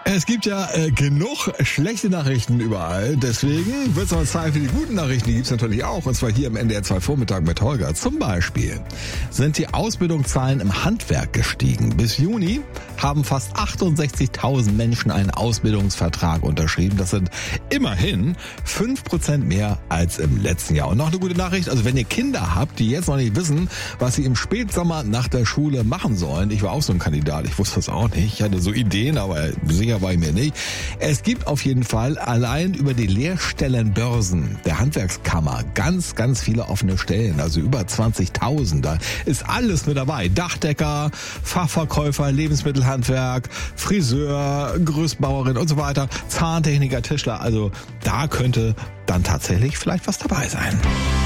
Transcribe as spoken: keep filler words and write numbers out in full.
Es gibt ja äh, genug schlechte Nachrichten überall. Deswegen wird es noch Zeit für die guten Nachrichten. Die gibt es natürlich auch. Und zwar hier im N D R zwei Vormittag mit Holger. Zum Beispiel sind die Ausbildungszahlen im Handwerk gestiegen. Bis Juni haben fast achtundsechzigtausend Menschen einen Ausbildungsvertrag unterschrieben. Das sind immerhin fünf Prozent mehr als im letzten Jahr. Und noch eine gute Nachricht. Also wenn ihr Kinder habt, die jetzt noch nicht wissen, was sie im Spätsommer nach der Schule machen sollen. Ich war auch so ein Kandidat. Ich wusste das auch nicht. Ich hatte so Ideen, aber sicher war ich mir nicht. Es gibt auf jeden Fall allein über die Lehrstellenbörsen der Handwerkskammer ganz, ganz viele offene Stellen. Also über zwanzigtausend. Da ist alles mit dabei. Dachdecker, Fachverkäufer, Lebensmittelhandwerk, Friseur, Gerüstbauerin und so weiter. Zahntechniker, Tischler. Also da könnte dann tatsächlich vielleicht was dabei sein.